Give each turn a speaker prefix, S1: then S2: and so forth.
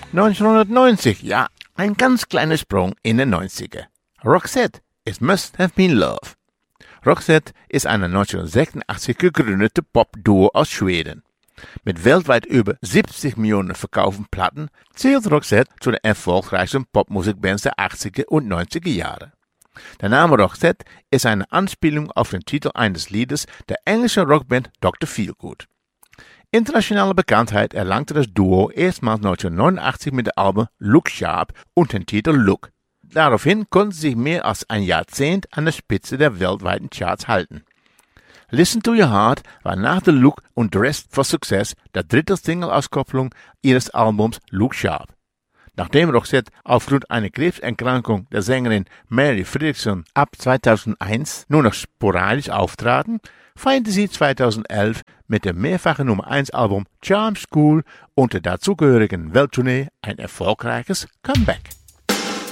S1: 1990, ja, ein ganz kleiner Sprung in den 90er. Roxette, It Must Have Been Love. Roxette ist eine 1986 gegründete Pop-Duo aus Schweden. Mit weltweit über 70 Millionen verkauften Platten zählt Roxette zu den erfolgreichsten Popmusikbands der 80er und 90er Jahre. Der Name Roxette ist eine Anspielung auf den Titel eines Liedes der englischen Rockband Dr. Feelgood. Internationale Bekanntheit erlangte das Duo erstmals 1989 mit dem Album Look Sharp und dem Titel Look. Daraufhin konnten sie sich mehr als ein Jahrzehnt an der Spitze der weltweiten Charts halten. Listen to Your Heart war nach The Look und Dressed for Success der dritte Single-Auskopplung ihres Albums Look Sharp. Nachdem Roxette aufgrund einer Krebserkrankung der Sängerin Mary Fredriksson ab 2001 nur noch sporadisch auftraten, feierte sie 2011 mit dem mehrfachen Nummer 1 Album Charm School und der dazugehörigen Welttournee ein erfolgreiches Comeback.